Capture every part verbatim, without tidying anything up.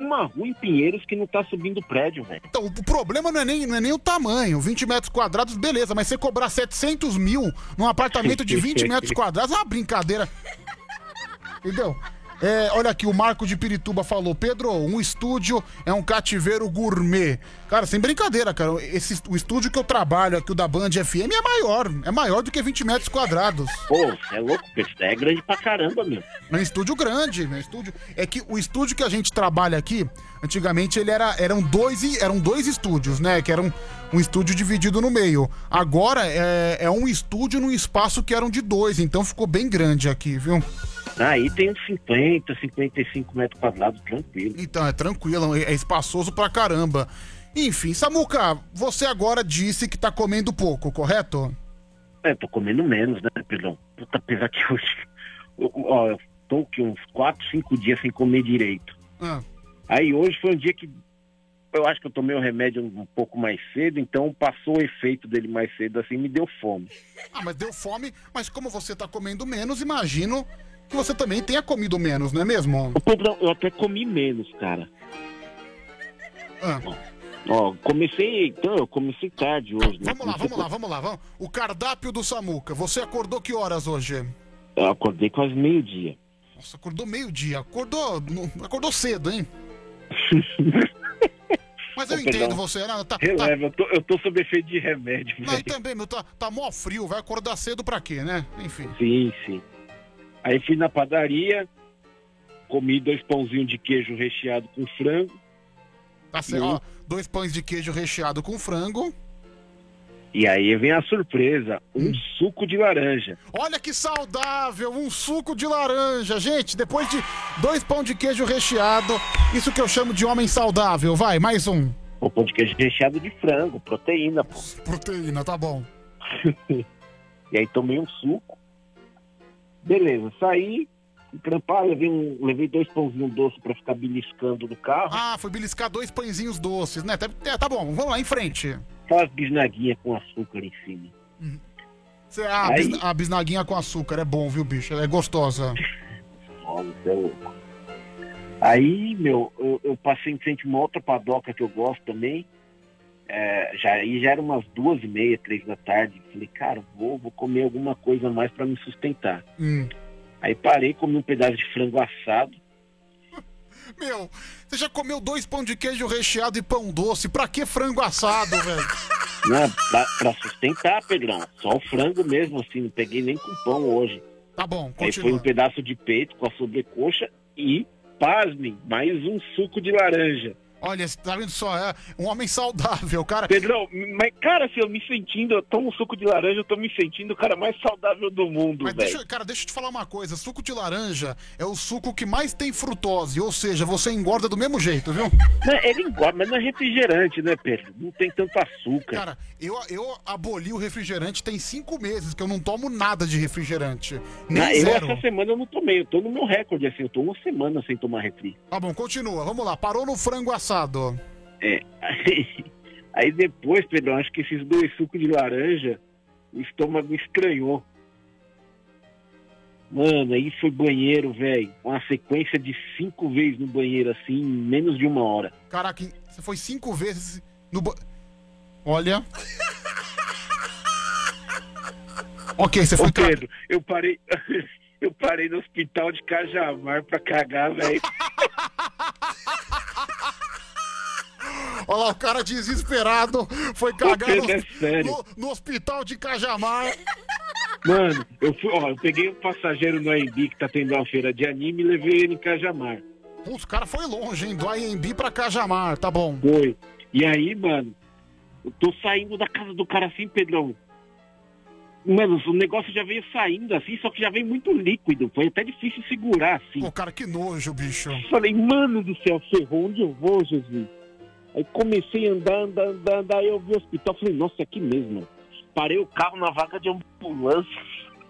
uma rua em Pinheiros que não tá subindo prédio, velho. Então, o problema não é, nem, não é nem o tamanho. vinte metros quadrados, beleza, mas você cobrar setecentos mil num apartamento de vinte metros quadrados é uma brincadeira. Entendeu? É, olha aqui, o Marco de Pirituba falou: Pedro, um estúdio é um cativeiro gourmet. Cara, sem brincadeira, cara. Esse, o estúdio que eu trabalho aqui, o da Band F M, é maior. É maior do que vinte metros quadrados. Pô, é louco, Pedro. É grande pra caramba, meu. É um estúdio grande, né? Estúdio... É que o estúdio que a gente trabalha aqui, antigamente ele era, eram, dois, eram dois estúdios, né? Que era um, um estúdio dividido no meio. Agora é, é um estúdio num espaço que eram de dois, então ficou bem grande aqui, viu? Aí tem uns cinquenta, cinquenta e cinco metros quadrados, tranquilo. Então, é tranquilo, é espaçoso pra caramba. Enfim, Samuca, você agora disse que tá comendo pouco, correto? É, tô comendo menos, né, Pedrão? Puta, apesar que hoje... Ó, eu tô aqui uns quatro, cinco dias sem comer direito. Ah. Aí hoje foi um dia que eu acho que eu tomei o remédio um, um pouco mais cedo, então passou o efeito dele mais cedo, assim, me deu fome. Ah, mas deu fome, mas como você tá comendo menos, imagino que você também tenha comido menos, não é mesmo? Ô, Pedrão, eu até comi menos, cara. Ah. Ó, comecei, então, eu comecei tarde hoje, né? Vamos lá, vamos lá, vamos lá, vamos. O cardápio do Samuca, você acordou que horas hoje? Eu acordei quase meio-dia. Nossa, acordou meio-dia, acordou, acordou cedo, hein? Mas eu Ô, entendo Pedrão, você, não, tá, releva, tá... eu, tô, eu tô sob efeito de remédio, Não, velho. e também, meu, tá, tá mó frio, vai acordar cedo pra quê, né? Enfim. Sim, sim. Aí fui na padaria, comi dois pãozinhos de queijo recheado com frango. Tá certo, ó, dois pães de queijo recheado com frango. E aí vem a surpresa, um hum. suco de laranja. Olha que saudável, um suco de laranja. Gente, depois de dois pão de queijo recheado, isso que eu chamo de homem saudável. Vai, mais um. O pão de queijo recheado de frango, proteína, pô. Proteína, tá bom. E aí tomei um suco. Beleza, saí, entrampar, levei, um, levei dois pãozinhos doces pra ficar beliscando no carro. Ah, foi beliscar dois pãezinhos doces, né? Tá, tá bom, vamos lá, em frente. Aquelas bisnaguinhas com açúcar em cima. Uhum. Cê, ah, aí... bis, a bisnaguinha com açúcar é bom, viu, bicho? Ela é gostosa. Olha, você é louco. Aí, meu, eu, eu passei em frente a uma outra padoca que eu gosto também. É, já, aí já era umas duas e meia, três da tarde. Falei, cara, vou, vou comer alguma coisa a mais pra me sustentar. Hum. Aí parei, comi um pedaço de frango assado. Meu, você já comeu dois pão de queijo recheado e pão doce? Pra que frango assado, velho? Não, pra, pra sustentar, Pedrão. Só o frango mesmo, assim. Não peguei nem com pão hoje. Tá bom, continua. Aí foi um pedaço de peito com a sobrecoxa e, pasmem, mais um suco de laranja. Olha, tá vendo só? É um homem saudável, cara. Pedrão, mas, cara, assim, eu me sentindo, eu tomo suco de laranja, eu tô me sentindo o cara mais saudável do mundo, velho. Deixa, cara, deixa eu te falar uma coisa. Suco de laranja é o suco que mais tem frutose, ou seja, você engorda do mesmo jeito, viu? Não, ele engorda, mas não é refrigerante, né, Pedro? Não tem tanto açúcar. Cara, eu, eu aboli o refrigerante tem cinco meses que eu não tomo nada de refrigerante. Nem não, eu zero. essa semana eu não tomei, eu tô no meu recorde, assim, eu tô uma semana sem tomar refri. Tá bom, continua, vamos lá. Parou no frango assado. É, aí, aí depois, Pedro, acho que esses dois sucos de laranja, o estômago estranhou. Mano, aí foi banheiro, velho. Uma sequência de cinco vezes no banheiro, assim, em menos de uma hora. Caraca, você foi cinco vezes no banheiro. Olha. Ok, você foi... Ô, Pedro, eu parei... eu parei no hospital de Cajamar pra cagar, velho. Olha lá, o cara desesperado foi cagar no, é sério. no, no hospital de Cajamar. Mano, eu, fui, ó, eu peguei um passageiro no A M B que tá tendo uma feira de anime e levei ele em Cajamar. Putz, o cara foi longe, hein? Do A M B pra Cajamar, tá bom. Foi. E aí, mano, eu tô saindo da casa do cara assim, Pedrão. Mano, o negócio já veio saindo assim, só que já veio muito líquido. Foi até difícil segurar, assim. Pô, cara, que nojo, bicho. Falei, mano do céu, ferrou, onde eu vou, Jesus? Aí comecei a andar, andar, andar, andar, aí eu vi o hospital, falei, nossa, é aqui mesmo. Parei o carro na vaga de ambulância.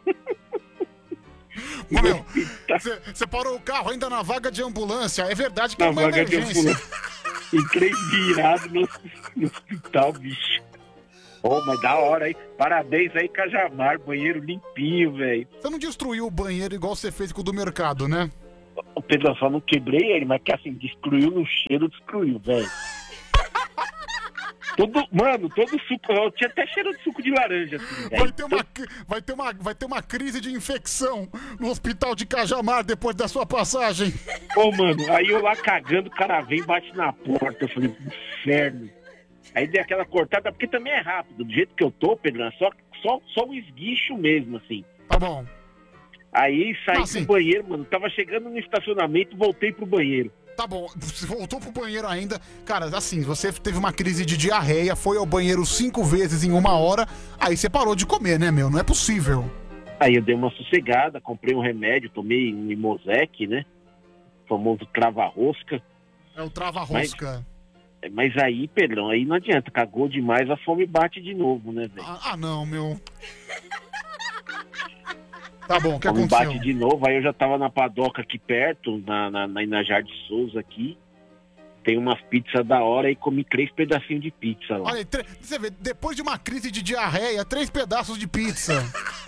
Ô, meu, você parou o carro ainda na vaga de ambulância, é verdade que na é uma vaga emergência. De ambulância. Entrei virado no, no hospital, bicho. Pô, mas da hora aí. Parabéns aí, Cajamar, banheiro limpinho, velho. Você não destruiu o banheiro igual você fez com o do mercado, né? O Pedro, só não quebrei ele, mas que assim, destruiu no cheiro, destruiu, velho. Todo, mano, todo suco, eu tinha até cheiro de suco de laranja, assim, velho. Vai ter, uma, vai, ter uma, vai ter uma crise de infecção no hospital de Cajamar depois da sua passagem. Ô, mano, aí eu lá cagando, o cara vem e bate na porta, eu falei, inferno. Aí dei aquela cortada, porque também é rápido, do jeito que eu tô, Pedro, é só, só, só um esguicho mesmo, assim. Tá bom. Aí saí Ah, do sim. banheiro, mano, tava chegando no estacionamento, voltei pro banheiro. Tá bom, você voltou pro banheiro ainda. Cara, assim, você teve uma crise de diarreia, foi ao banheiro cinco vezes em uma hora, aí você parou de comer, né, meu? Não é possível. Aí eu dei uma sossegada, comprei um remédio, tomei um Imosec, né? O famoso trava-rosca. É o trava-rosca. Mas, mas aí, Pedrão, aí não adianta, cagou demais, a fome bate de novo, né, velho? Ah, ah, não, meu. Tá bom, o que Fome aconteceu? bate de novo, aí eu já tava na padoca aqui perto, na, na, na Inajar de Souza aqui. Tem umas pizzas da hora e comi três pedacinhos de pizza lá. Olha, tre- você vê, depois de uma crise de diarreia, três pedaços de pizza.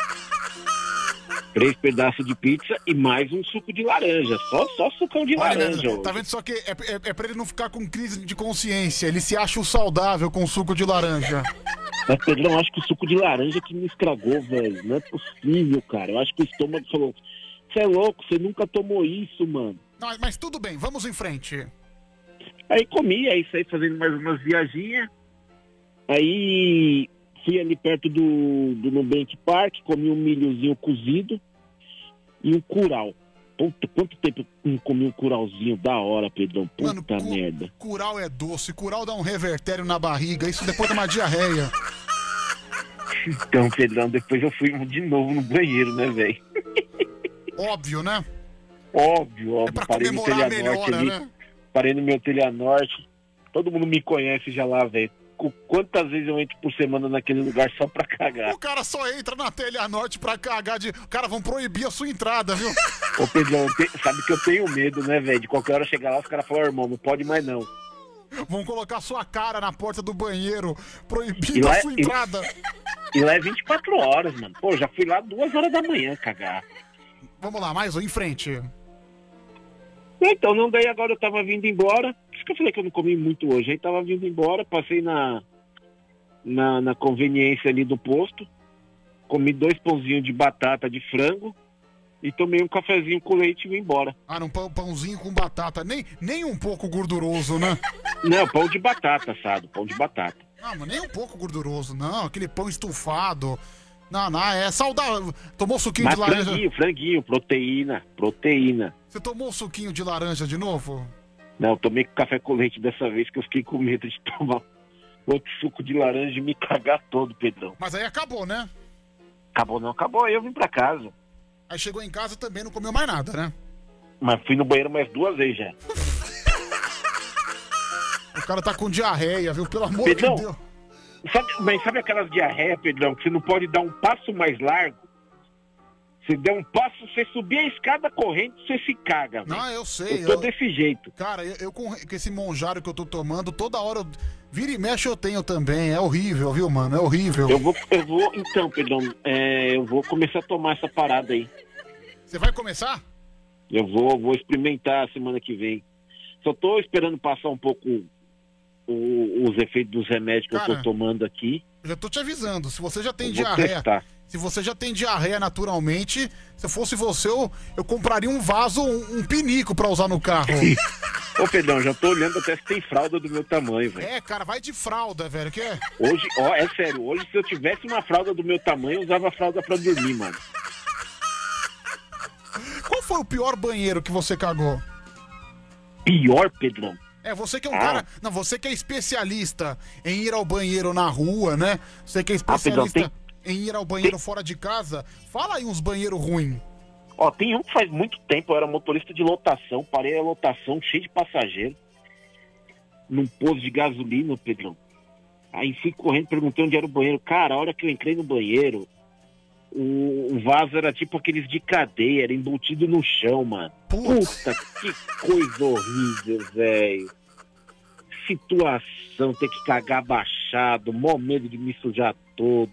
Três pedaços de pizza e mais um suco de laranja. Só, só sucão de Olha, laranja. Leandro, tá vendo só que é, é, é pra ele não ficar com crise de consciência. Ele se acha o saudável com suco de laranja. Mas, Pedrão, eu acho que o suco de laranja que me estragou, velho. Não é possível, cara. Eu acho que o estômago falou, você é louco, você nunca tomou isso, mano. Não, mas tudo bem, vamos em frente. Aí comi, aí saí fazendo mais umas viaginhas. Aí fui ali perto do, do Nubank Park, comi um milhozinho cozido e um curau. Puta, quanto tempo eu não comi um curauzinho da hora, Pedrão? Puta Mano, cu- merda. curau é doce, curau dá um revertério na barriga, isso depois de uma diarreia. Então, Pedrão, depois eu fui de novo no banheiro, né, velho? Óbvio, né? Óbvio, óbvio. É pra Parei no comemorar a Telha Norte melhora, ali. né? Parei no meu Telha Norte. Todo mundo me conhece já lá, velho. Qu- Quantas vezes eu entro por semana naquele lugar só pra cagar? O cara só entra na Telha Norte pra cagar de... Cara, vão proibir a sua entrada, viu? Ô, Pedrão, te- sabe que eu tenho medo, né, velho? De qualquer hora chegar lá, os caras falam, irmão, não pode mais não. Vão colocar sua cara na porta do banheiro, E proibindo lá- a sua e- entrada. E lá é vinte e quatro horas, mano. Pô, já fui lá duas horas da manhã cagar. Vamos lá, mais um, em frente. Então, não, daí agora eu tava vindo embora. Por isso que eu falei que eu não comi muito hoje. Aí tava vindo embora, passei na, na, na conveniência ali do posto. Comi dois pãozinhos de batata de frango. E tomei um cafezinho com leite e vim embora. Ah, um pão, pãozinho com batata, nem, nem um pouco gorduroso, né? Não, pão de batata, assado. Pão de batata. Não, mas nem um pouco gorduroso, não. Aquele pão estufado. Não, não, é saudável. Tomou suquinho Mas de laranja? franguinho, franguinho, proteína, proteína. Você tomou suquinho de laranja de novo? Não, eu tomei café com leite dessa vez que eu fiquei com medo de tomar outro suco de laranja e me cagar todo, Pedrão. Mas aí acabou, né? Acabou não, acabou, aí eu vim pra casa. Aí chegou em casa também não comeu mais nada, né? Mas fui no banheiro mais duas vezes já. O cara tá com diarreia, viu? Pelo amor Pedrão. de Deus. Sabe, mas sabe aquelas diarreias, Pedrão, que você não pode dar um passo mais largo? Você der um passo, você subir a escada correndo, você se caga, velho. Não, eu sei. Eu tô eu- desse jeito. Cara, eu, eu com, com esse monjário que eu tô tomando, toda hora eu... Vira e mexe eu tenho também. É horrível, viu, mano? É horrível. Eu vou, eu vou, então, Pedrão, é, eu vou começar a tomar essa parada aí. Você vai começar? Eu vou, vou experimentar semana que vem. Só tô esperando passar um pouco o- os efeitos dos remédios que eu Cara, tô tomando aqui. Eu já tô te avisando. Se você já tem Eu vou diarreia... testar. Se você já tem diarreia naturalmente, se eu fosse você, eu, eu compraria um vaso, um, um pinico pra usar no carro. Ô, Pedrão, já tô olhando até se tem fralda do meu tamanho, velho. É, cara, vai de fralda, velho. Que é... Hoje, ó, é sério, hoje se eu tivesse uma fralda do meu tamanho, eu usava a fralda pra dormir, mano. Qual foi o pior banheiro que você cagou? Pior, Pedrão. É, você que é um Ah. cara... Não, você que é especialista em ir ao banheiro na rua, né? Você que é Ah, Pedrão, especialista em ir ao banheiro fora de casa. Fala aí uns banheiros ruins. Ó, tem um que faz muito tempo, eu era motorista de lotação, parei a lotação cheio de passageiro, num posto de gasolina, Pedrão. Aí fui correndo, perguntei onde era o banheiro. Cara, a hora que eu entrei no banheiro, o, o vaso era tipo aqueles de cadeia, era embutido no chão, mano. Putz. Puta, que coisa horrível, velho. Situação, ter que cagar abaixado, mó medo de me sujar todo.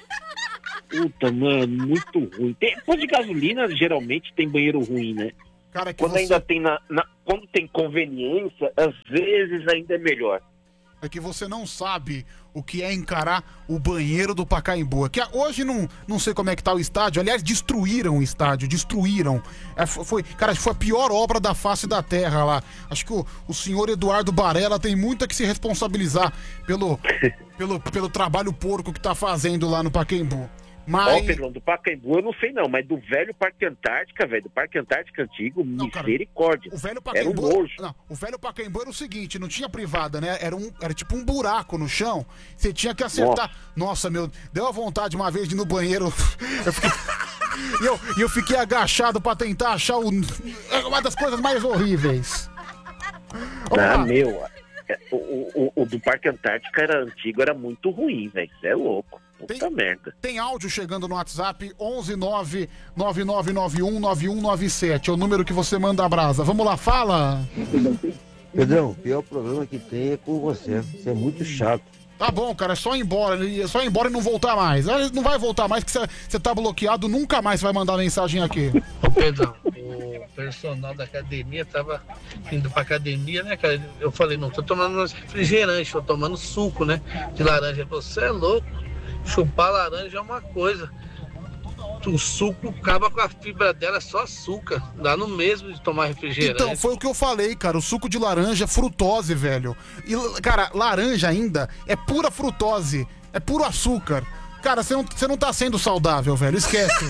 Puta, mano, muito ruim. Tem, posto de gasolina, geralmente, tem banheiro ruim, né? Cara, é que quando você... ainda tem na, na, quando tem conveniência, às vezes ainda é melhor. É que você não sabe o que é encarar o banheiro do Pacaembu. Que hoje não, não sei como é que tá o estádio. Aliás, destruíram o estádio, destruíram. É, foi, cara, foi a pior obra da face da terra lá. Acho que o, o senhor Eduardo Barella tem muito a que se responsabilizar pelo, pelo, pelo trabalho porco que tá fazendo lá no Pacaembu. Mas... Ó, Pedrão, do Pacaembu eu não sei não, mas do velho Parque Antártica, velho, do Parque Antártica antigo, não, misericórdia. Cara, o velho Pacaembu, era um nojo. Não, o velho Pacaembu era o seguinte, não tinha privada, né? Era, um, era tipo um buraco no chão, você tinha que acertar. Nossa, Nossa meu, deu a vontade uma vez de ir no banheiro. Eu fiquei... E eu, eu fiquei agachado pra tentar achar o... uma das coisas mais horríveis. Ah, meu, o, o, o do Parque Antártica era antigo, era muito ruim, velho, você é louco. Puta tem, merda. Tem áudio chegando no WhatsApp onze nove nove nove nove um nove um nove sete. É o número que você manda a brasa. Vamos lá, fala. Pedrão, o pior problema que tem é com você. Você é muito chato. Tá bom, cara, é só ir embora. É só ir embora e não voltar mais. Não vai voltar mais, que você tá bloqueado, nunca mais vai mandar mensagem aqui. Ô Pedrão, o personal da academia tava indo pra academia, né, cara? Eu falei, não tô tomando refrigerante, tô tomando suco, né? De laranja. Ele falou, você é louco. Chupar laranja é uma coisa. O suco acaba com a fibra dela, é só açúcar. Dá no mesmo de tomar refrigerante. Então, foi o que eu falei, cara. O suco de laranja é frutose, velho. E, cara, laranja ainda é pura frutose. É puro açúcar. Cara, você não, você não tá sendo saudável, velho. Esquece.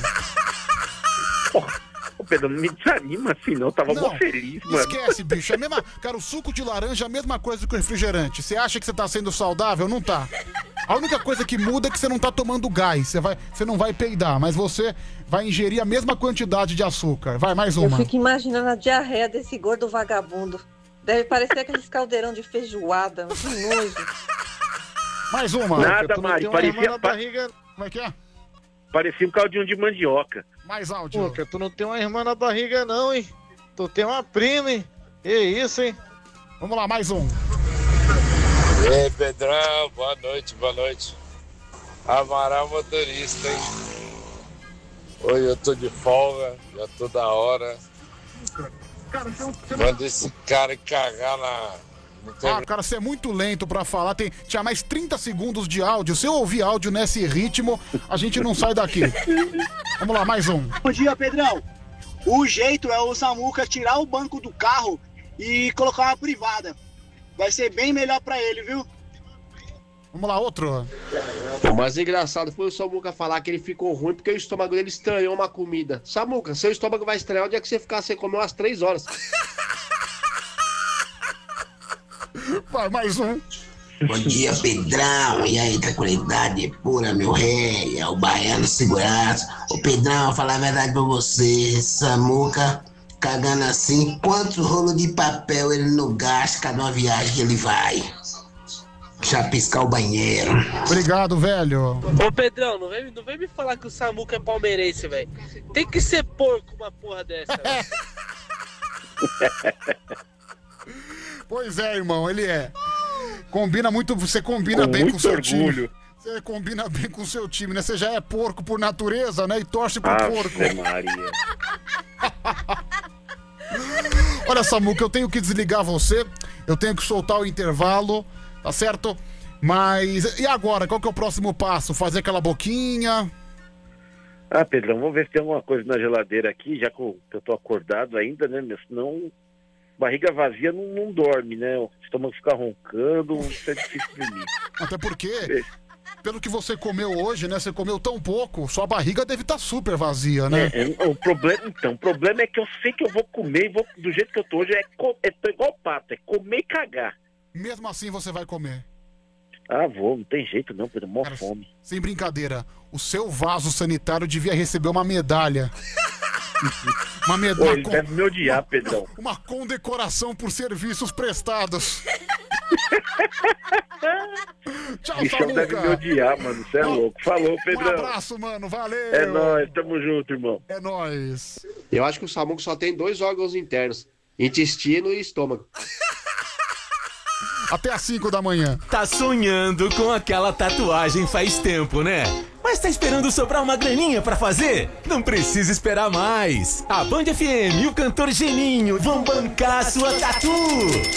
Ô, Pedro, não me desanima assim, não. Eu tava mó feliz, mano. Esquece, bicho. É a mesma... Cara, o suco de laranja é a mesma coisa que o refrigerante. Você acha que você tá sendo saudável? Não tá. A única coisa que muda é que você não tá tomando gás. Você, vai, você não vai peidar, mas você vai ingerir a mesma quantidade de açúcar. Vai, mais uma. Eu fico imaginando a diarreia desse gordo vagabundo. Deve parecer aqueles caldeirão de feijoada. Que nojo. Mais uma. Nada, Mari. Parecia... Barriga... Como é que é? Parecia um caldinho de mandioca. Mais áudio. Pô, que tu não tem uma irmã na barriga não, hein? Tu tem uma prima, hein? Que isso, hein? Vamos lá, mais um. E aí, Pedrão, boa noite, boa noite. Amaral motorista, hein? Hoje eu tô de folga, já tô da hora. Manda esse cara cagar na... Ah, cara, você é muito lento pra falar. Tem, tinha mais trinta segundos de áudio. Se eu ouvir áudio nesse ritmo, a gente não sai daqui. Vamos lá, mais um. Bom dia, Pedrão. O jeito é o Samuca tirar o banco do carro e colocar uma privada. Vai ser bem melhor pra ele, viu? Vamos lá, outro. O mais engraçado foi o Samuca falar que ele ficou ruim porque o estômago dele estranhou uma comida. Samuca, seu estômago vai estranhar onde é que você ficar sem comer umas três horas. Vai, mais um. Bom dia, Pedrão. E aí, tranquilidade pura, meu rei. É o Baiano Segurança. Ô, Pedrão, vou falar a verdade pra você. Samuca, cagando assim, quantos rolos de papel ele não gasta cada uma viagem que ele vai? Já piscar o banheiro. Obrigado, velho. Ô, Pedrão, não vem, não vem me falar que o Samuca é palmeirense, velho. Tem que ser porco uma porra dessa, velho. Pois é, irmão, ele é. Combina muito, você combina com bem com o seu orgulho. time. Você combina bem com o seu time, né? Você já é porco por natureza, né? E torce pro Ave porco. Maria. Olha, Samuca, eu tenho que desligar você. Eu tenho que soltar o intervalo, tá certo? Mas e agora? Qual que é o próximo passo? Fazer aquela boquinha? Ah, Pedrão, vamos ver se tem alguma coisa na geladeira aqui, já que eu tô acordado ainda, né? Senão... barriga vazia não, não dorme, né? O estômago fica roncando, isso é difícil dormir. Até porque, pelo que você comeu hoje, né? Você comeu tão pouco, sua barriga deve estar super vazia, né? É, é, o problema, então, o problema é que eu sei que eu vou comer, vou, do jeito que eu tô hoje, é, é tô igual o pato, é comer e cagar. Mesmo assim você vai comer? Ah, vou, não tem jeito não, Pedro, mó Cara, fome. Sem brincadeira, o seu vaso sanitário devia receber uma medalha. Uma medalha. Ele deve me odiar, uma, Pedrão. Uma, uma condecoração por serviços prestados. Tchau, Bichão Samuca. deve me odiar, mano. Você é um, louco. Falou, Pedrão. Um abraço, mano. Valeu. É nóis, tamo junto, irmão. É nóis. Eu acho que o Samuca só tem dois órgãos internos: intestino e estômago. Até às cinco da manhã. Tá sonhando com aquela tatuagem faz tempo, né? Mas Mas tá esperando sobrar uma graninha pra fazer? Não precisa esperar mais. A Band F M e o cantor Geninho vão bancar a sua tatu.